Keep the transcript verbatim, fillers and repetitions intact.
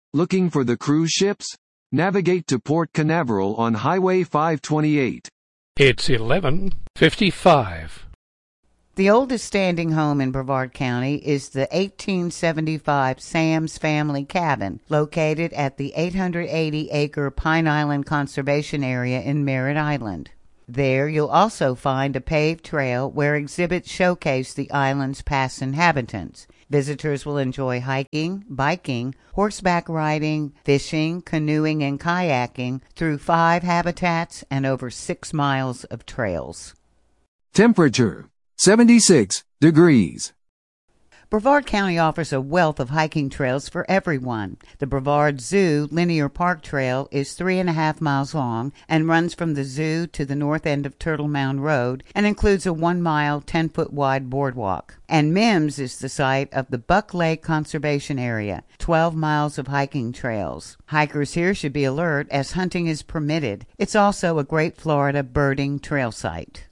Looking for the cruise ships? Navigate to Port Canaveral on Highway five twenty-eight. It's eleven fifty-five. The oldest standing home in Brevard County is the eighteen seventy-five Sam's Family Cabin, located at the eight hundred eighty acre Pine Island Conservation Area in Merritt Island. There you'll also find a paved trail where exhibits showcase the island's past inhabitants. Visitors will enjoy hiking, biking, horseback riding, fishing, canoeing, and kayaking through five habitats and over six miles of trails. Temperature, seventy-six degrees. Brevard County offers a wealth of hiking trails for everyone. The Brevard Zoo Linear Park Trail is three and a half miles long and runs from the zoo to the north end of Turtle Mound Road and includes a one-mile, ten-foot-wide boardwalk. And Mims is the site of the Buck Lake Conservation Area, twelve miles of hiking trails. Hikers here should be alert as hunting is permitted. It's also a great Florida birding trail site.